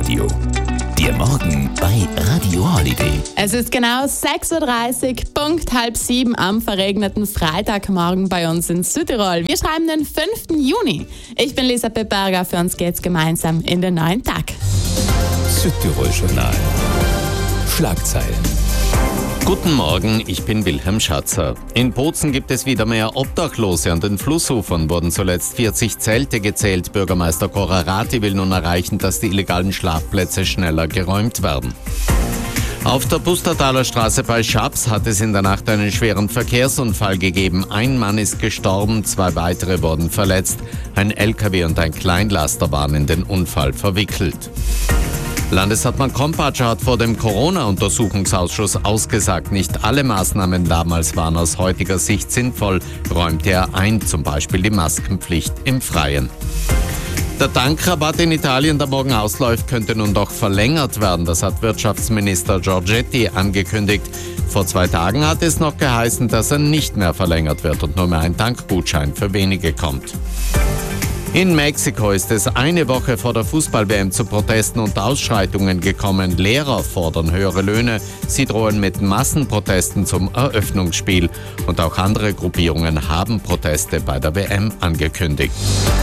Radio. Der Morgen bei Radio Holiday. Es ist genau 6.30 Uhr, Punkt 6:30 am verregneten Freitagmorgen bei uns in Südtirol. Wir schreiben den 5. Juni. Ich bin Lisa Pepperger, für uns geht's gemeinsam in den neuen Tag. Südtirol-Journal. Schlagzeilen. Guten Morgen, ich bin Wilhelm Schatzer. In Bozen gibt es wieder mehr Obdachlose. An den Flussufern wurden zuletzt 40 Zelte gezählt. Bürgermeister Korarati will nun erreichen, dass die illegalen Schlafplätze schneller geräumt werden. Auf der Pustertaler Straße bei Schaps hat es in der Nacht einen schweren Verkehrsunfall gegeben. Ein Mann ist gestorben, 2 weitere wurden verletzt. Ein LKW und ein Kleinlaster waren in den Unfall verwickelt. Landeshauptmann Kompatscher hat vor dem Corona-Untersuchungsausschuss ausgesagt, nicht alle Maßnahmen damals waren aus heutiger Sicht sinnvoll, räumte er ein, zum Beispiel die Maskenpflicht im Freien. Der Tankrabatt in Italien, der morgen ausläuft, könnte nun doch verlängert werden. Das hat Wirtschaftsminister Giorgetti angekündigt. Vor 2 Tagen hat es noch geheißen, dass er nicht mehr verlängert wird und nur mehr ein Tankgutschein für wenige kommt. In Mexiko ist es eine Woche vor der Fußball-WM zu Protesten und Ausschreitungen gekommen. Lehrer fordern höhere Löhne. Sie drohen mit Massenprotesten zum Eröffnungsspiel. Und auch andere Gruppierungen haben Proteste bei der WM angekündigt.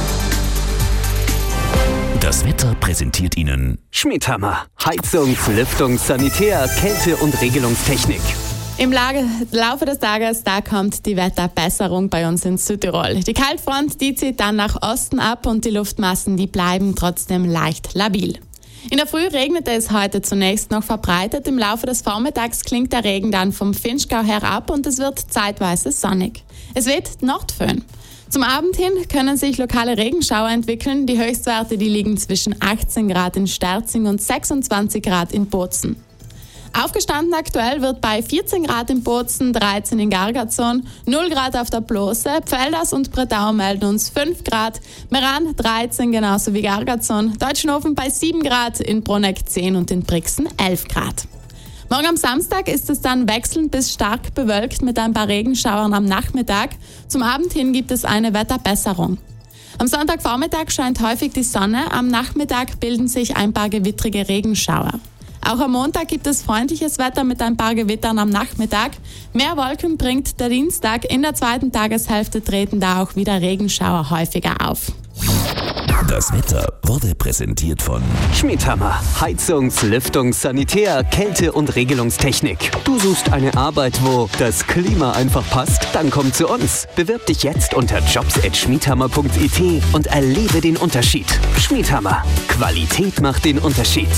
Das Wetter präsentiert Ihnen Schmiedhammer. Heizungs-, Lüftungs-, Sanitär-, Kälte- und Regelungstechnik. Im Laufe des Tages, da kommt die Wetterbesserung bei uns in Südtirol. Die Kaltfront, die zieht dann nach Osten ab und die Luftmassen, die bleiben trotzdem leicht labil. In der Früh regnete es heute zunächst noch verbreitet. Im Laufe des Vormittags klingt der Regen dann vom Vinschgau her ab und es wird zeitweise sonnig. Es weht Nordföhn. Zum Abend hin können sich lokale Regenschauer entwickeln. Die Höchstwerte, die liegen zwischen 18 Grad in Sterzing und 26 Grad in Bozen. Aufgestanden aktuell wird bei 14 Grad in Bozen, 13 in Gargarzon, 0 Grad auf der Blose, Pfelders und Bretau melden uns 5 Grad, Meran 13 genauso wie Gargarzon, Deutschenhofen bei 7 Grad, in Bruneck 10 und in Brixen 11 Grad. Morgen am Samstag ist es dann wechselnd bis stark bewölkt mit ein paar Regenschauern am Nachmittag. Zum Abend hin gibt es eine Wetterbesserung. Am Sonntagvormittag scheint häufig die Sonne, am Nachmittag bilden sich ein paar gewittrige Regenschauer. Auch am Montag gibt es freundliches Wetter mit ein paar Gewittern am Nachmittag. Mehr Wolken bringt der Dienstag. In der zweiten Tageshälfte treten da auch wieder Regenschauer häufiger auf. Das Wetter wurde präsentiert von Schmiedhammer. Heizungs-, Lüftungs-, Sanitär-, Kälte- und Regelungstechnik. Du suchst eine Arbeit, wo das Klima einfach passt? Dann komm zu uns. Bewirb dich jetzt unter jobs@schmiedhammer.it und erlebe den Unterschied. Schmiedhammer. Qualität macht den Unterschied.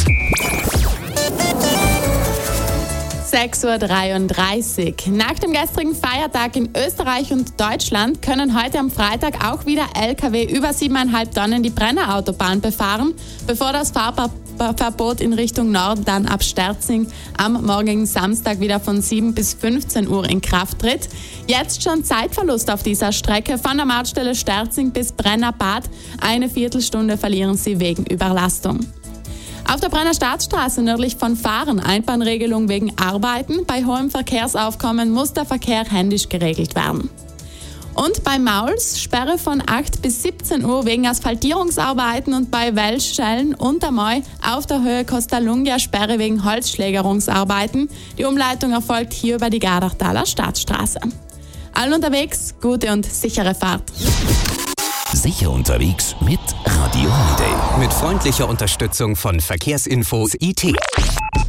6.33 Uhr. Nach dem gestrigen Feiertag in Österreich und Deutschland können heute am Freitag auch wieder Lkw über 7,5 Tonnen die Brennerautobahn befahren, bevor das Fahrverbot in Richtung Norden dann ab Sterzing am morgigen Samstag wieder von 7 bis 15 Uhr in Kraft tritt. Jetzt schon Zeitverlust auf dieser Strecke von der Mautstelle Sterzing bis Brennerbad. Eine Viertelstunde verlieren Sie wegen Überlastung. Auf der Brenner Staatsstraße nördlich von Fahren Einbahnregelung wegen Arbeiten. Bei hohem Verkehrsaufkommen muss der Verkehr händisch geregelt werden. Und bei Mauls Sperre von 8 bis 17 Uhr wegen Asphaltierungsarbeiten und bei Welschellen Untermeu auf der Höhe Costa Lungia Sperre wegen Holzschlägerungsarbeiten. Die Umleitung erfolgt hier über die Gardachtaler Staatsstraße. Allen unterwegs, gute und sichere Fahrt. Sicher unterwegs mit Radio Holiday. Mit freundlicher Unterstützung von Verkehrsinfos IT.